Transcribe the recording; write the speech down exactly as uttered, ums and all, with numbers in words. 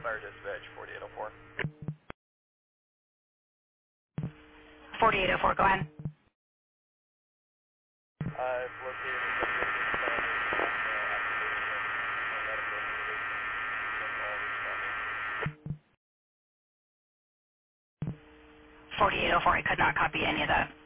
Fire dispatch, forty-eight oh four. forty-eight oh four, go ahead. Uh, it's located in the medical evaluation. That's all responding. forty-eight oh four, I could not copy any of that.